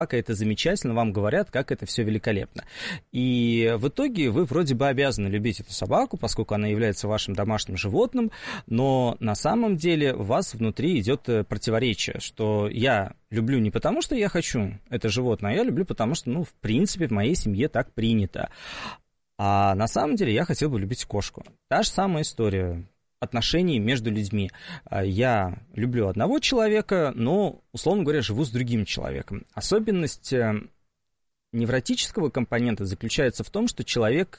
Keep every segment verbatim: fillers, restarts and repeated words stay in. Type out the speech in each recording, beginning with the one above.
как это замечательно, вам говорят, как это все великолепно. И в итоге вы вроде бы обязаны любить эту собаку, поскольку она является вашим домашним животным, но на самом деле у вас внутри идет противоречие, что я люблю не потому, что я хочу это животное, а я люблю потому, что, ну, в принципе, в моей семье так принято. А на самом деле я хотел бы любить кошку. Та же самая история отношений между людьми. Я люблю одного человека, но, условно говоря, живу с другим человеком. Особенность невротического компонента заключается в том, что человек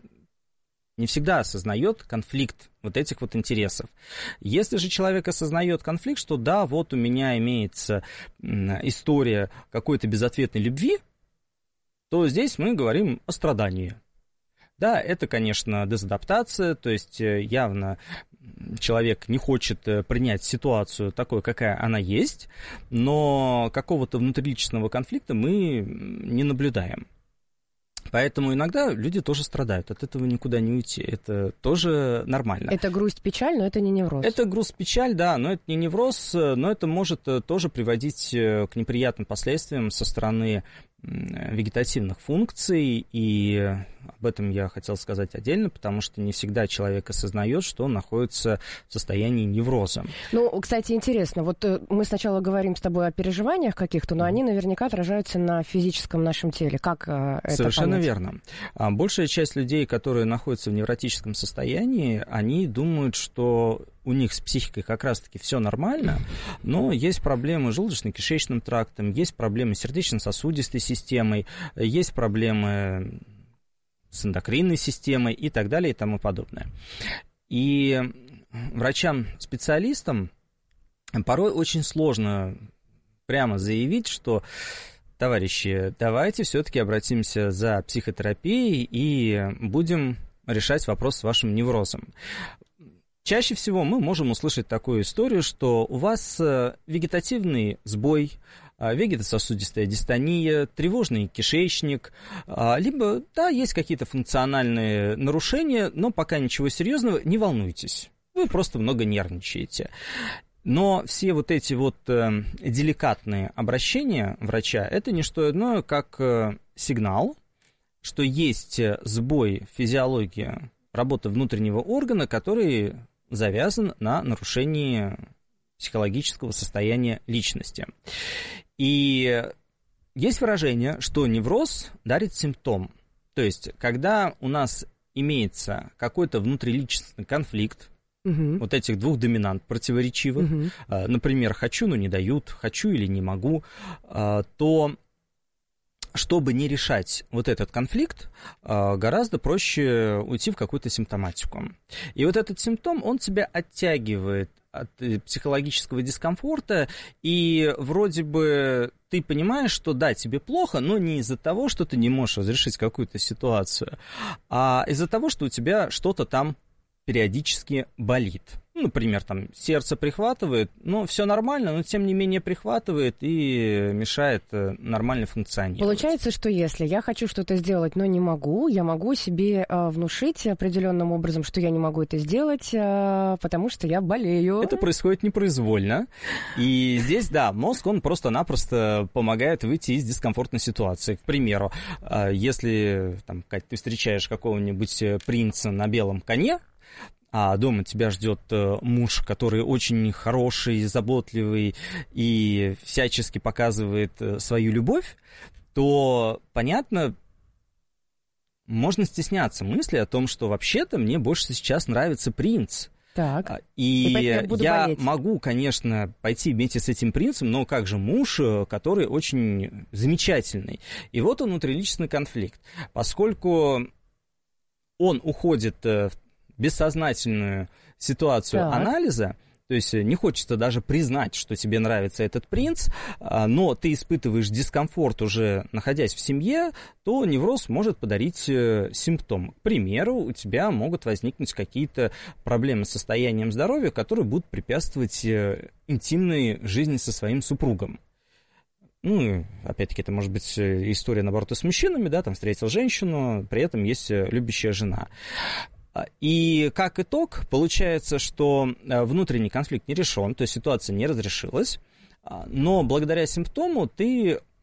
не всегда осознает конфликт вот этих вот интересов. Если же человек осознает конфликт, что да, вот у меня имеется история какой-то безответной любви, то здесь мы говорим о страдании. Да, это, конечно, дезадаптация, то есть явно человек не хочет принять ситуацию такой, какая она есть, но какого-то внутриличностного конфликта мы не наблюдаем. Поэтому иногда люди тоже страдают, от этого никуда не уйти, это тоже нормально. Это грусть, печаль, но это не невроз. Это грусть, печаль, да, но это не невроз, но это может тоже приводить к неприятным последствиям со стороны вегетативных функций, и об этом я хотел сказать отдельно, потому что не всегда человек осознает, что он находится в состоянии невроза. Ну, кстати, интересно, вот мы сначала говорим с тобой о переживаниях каких-то, но они наверняка отражаются на физическом нашем теле. Как это Совершенно понять? верно. Большая часть людей, которые находятся в невротическом состоянии, они думают, что у них с психикой как раз-таки все нормально, но есть проблемы с желудочно-кишечным трактом, есть проблемы с сердечно-сосудистой системой, есть проблемы с эндокринной системой и так далее и тому подобное. И врачам-специалистам порой очень сложно прямо заявить, что, товарищи, давайте все-таки обратимся за психотерапией и будем решать вопрос с вашим неврозом. Чаще всего мы можем услышать такую историю, что у вас вегетативный сбой, вегетососудистая дистония, тревожный кишечник, либо, да, есть какие-то функциональные нарушения, но пока ничего серьезного, не волнуйтесь, вы просто много нервничаете. Но все вот эти вот деликатные обращения врача, это не что иное, как сигнал, что есть сбой в физиологии работы внутреннего органа, который завязан на нарушении психологического состояния личности. И есть выражение, что невроз дарит симптом. То есть, когда у нас имеется какой-то внутриличностный конфликт, угу. вот этих двух доминант противоречивых, угу. например, хочу, но не дают, хочу или не могу, то чтобы не решать вот этот конфликт, гораздо проще уйти в какую-то симптоматику. И вот этот симптом, он тебя оттягивает от психологического дискомфорта, и вроде бы ты понимаешь, что да, тебе плохо, но не из-за того, что ты не можешь разрешить какую-то ситуацию, а из-за того, что у тебя что-то там периодически болит. Ну, например, там сердце прихватывает, но все нормально, но тем не менее прихватывает и мешает нормально функционировать. Получается, что если я хочу что-то сделать, но не могу, я могу себе э, внушить определенным образом, что я не могу это сделать, э, потому что я болею. Это происходит непроизвольно. И здесь, да, мозг, он просто-напросто помогает выйти из дискомфортной ситуации. К примеру, э, если, там, Кать, ты встречаешь какого-нибудь принца на белом коне, а дома тебя ждет муж, который очень хороший, заботливый и всячески показывает свою любовь, то, понятно, можно стесняться мысли о том, что вообще-то мне больше сейчас нравится принц. Так. И, и я болеть. могу, конечно, пойти вместе с этим принцем, но как же муж, который очень замечательный. И вот он внутриличностный конфликт. Поскольку он уходит в бессознательную ситуацию так. анализа, то есть не хочется даже признать, что тебе нравится этот принц, но ты испытываешь дискомфорт уже находясь в семье, то невроз может подарить симптом. К примеру, у тебя могут возникнуть какие-то проблемы с состоянием здоровья, которые будут препятствовать интимной жизни со своим супругом. Ну, опять-таки, это может быть история, наоборот, и с мужчинами, да, там встретил женщину, при этом есть любящая жена. И как итог, получается, что внутренний конфликт не решен, то есть ситуация не разрешилась, но благодаря симптому ты